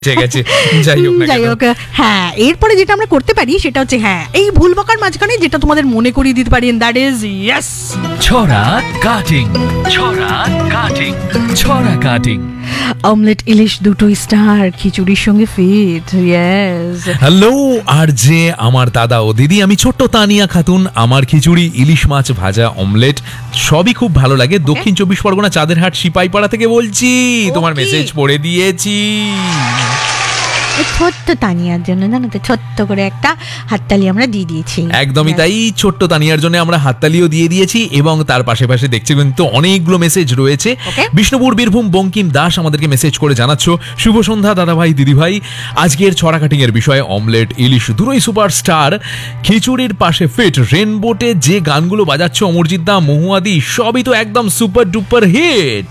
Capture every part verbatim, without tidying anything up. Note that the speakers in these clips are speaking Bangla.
ঠিক আছে, যাই হোক না যাই কেন। হোক, হ্যাঁ এরপরে যেটা আমরা করতে পারি সেটা হচ্ছে হ্যাঁ এই ভুল বকার মাঝখানে যেটা তোমাদের মনে করিয়ে দিতে পারি, দ্যাট ইজ ইয়েস ছড়া কাটিং ছড়া কাটিং ছড়া কাটিং অমলেট ইলিশ দুটো স্টার খিচুড়ির সঙ্গে ফিট। ইয়েস হ্যালো আর যে আমার দাদা ও দিদি, আমি ছোট্ট তানিয়া খাতুন। আমার খিচুড়ি, ইলিশ মাছ ভাজা, অমলেট সবই খুব ভালো লাগে। দক্ষিণ চব্বিশ পরগনা চাঁদেরহাট সিপাইপাড়া থেকে বলছি। তোমার Okay. মেসেজ পড়ে দিয়েছি। ছোট্ট তানিয়ার জন্য জানো তো ছোট্ট করে একটা হাততালি আমরা দিয়ে দিয়েছি। একদমই Yes. তাই, ছোট্ট তানিয়ার জন্য আমরা হাততালিও দিয়ে দিয়েছি এবং তার পাশে পাশে দেখছি কিন্তু অনেকগুলো মেসেজ রয়েছে। Okay. বিষ্ণুপুর বীরভূম বঙ্কিম দাস আমাদেরকে মেসেজ করে জানাচ্ছ, শুভ সন্ধ্যা দাদা ভাই দিদি ভাই, আজকের ছড়া কাটিং এর বিষয়ে অমলেট ইলিশ দুটোই সুপারস্টার, খিচুড়ির পাশে ফিট, রেনবোটে যে গানগুলো বাজাচ্ছ অমরজিৎ দা, মহুয়াদি, সবই তো একদম সুপার ডুপার হিট।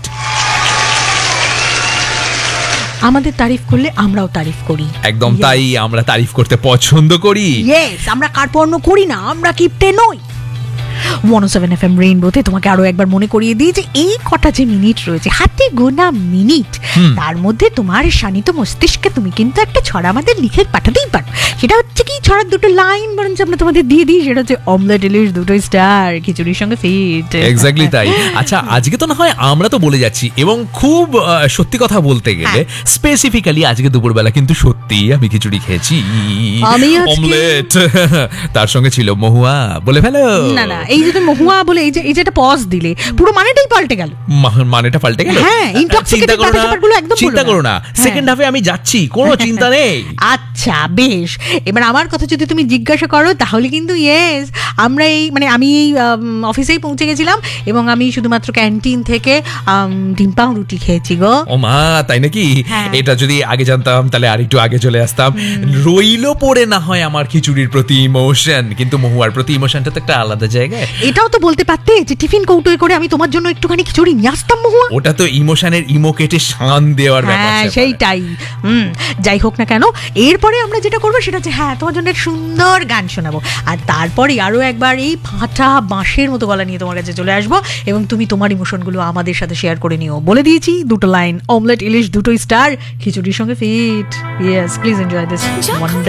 আমাদের তারিফ করলে আমরাও তারিফ করি। একদম Yes. তাই, আমরা তারিফ করতে পছন্দ করি। ইয়েস, আমরা কার্পণ্য করি না, আমরা কিপটে নই। ওয়ান ও সেভেন এফ এম রেইনবোতে তোমাকে আরো একবার মনে করিয়ে দিই যে এই কটা যে মিনিট রয়েছে, হাতে গোনা মিনিট, তার মধ্যে তোমার শানিত মস্তিষ্কে তুমি কিন্তু একটা ছড়া আমাদের লিখে পাঠাতেই পারো। সেটা হচ্ছে কি, ছড়ার দুটো লাইন বরঞ্চ আমরা তোমাদের দিয়ে দিই, সেটা হচ্ছে অমলেট ইলিশ দুটো স্টার খিচুড়ির সঙ্গে ফিট। এক্স্যাক্টলি তাই। আচ্ছা, আজকে তো না হয় আমরা তো বলে যাচ্ছি, এবং খুব আহ, সত্যি কথা বলতে গেলে স্পেসিফিক্যালি আজকে দুপুরবেলা কিন্তু সত্যি আমি খিচুড়ি খেয়েছি, আমি আজকে- অমলেট, তার সঙ্গে ছিল মহুয়া। বলে ফেলো না না, এই যে তুমি মহুয়া বলে এই যে এই যেটা পজ দিলে, পুরো মানেটাই পাল্টে গেল। মা- মানেটা পাল্টে গেল। হ্যাঁ, intoxicated চিন্তা করো না, ব্যাপার-স্যাপারগুলো একদম বলো চিন্তা না। করো না, হ্যাঁ। সেকেন্ড হাফে আমি যাচ্ছি, কোনো চিন্তা নেই। আচ্ছা বেশ, এবার আমার কথা যদি তুমি জিজ্ঞাসা করো তাহলে কিন্তু ইয়েস, আমরা এই মানে আমি এই আম, অফিসেই পৌঁছে গেছিলাম এবং আমি শুধুমাত্র ক্যান্টিন থেকে আম, ডিম পাউরুটি রুটি খেয়েছি গো। ও মা, তাই নাকি? হ্যাঁ। এটা যদি আগে জানতাম তাহলে আর একটু আগে চলে আসতাম। রইলো পড়ে না হয় আমার খিচুড়ির প্রতি ইমোশন, কিন্তু মহুয়ার প্রতি ইমোশনটা তো একটা আলাদা জায়গায়। এটাও তো বলতে পারতে যে টিফিন কৌটোয় করে আমি তোমার জন্য একটুখানি খিচুড়ি নিয়ে আসতাম মহুয়া। ওটা তো ইমোশনের ইমো কেটে শান দেওয়ার ব্যাপার হ্যাঁ স্যাপার। সেইটাই। হুম, যাই হোক না কেন, এরপরে আমরা যেটা করবো সেটা হচ্ছে হ্যাঁ তোমার জন্য একটা সুন্দর গান শোনাবো, আর তারপরে আরো একবার এই ফাটা বাঁশের মতো গলা নিয়ে তোমার কাছে চলে আসবো এবং তুমি তোমার ইমোশনগুলো আমাদের সাথে শেয়ার করে নিও। বলে দিয়েছি দুটো লাইন, অমলেট ইলিশ দুটো স্টার খিচুড়ির সঙ্গে fit. Yes, please enjoy this wonder